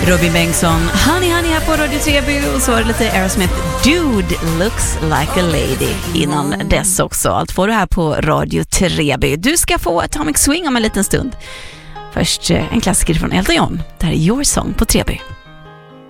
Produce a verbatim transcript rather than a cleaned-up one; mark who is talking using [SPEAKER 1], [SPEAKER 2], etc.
[SPEAKER 1] Robin Bengtsson, Honey Honey här på Radio Treby, och så var det lite Aerosmith, Dude Looks Like a Lady innan dess också. Allt får du här på Radio Treby. Du ska få Atomic Swing om en liten stund. Först en klassiker från Elton John. Det här är Your Song på Treby.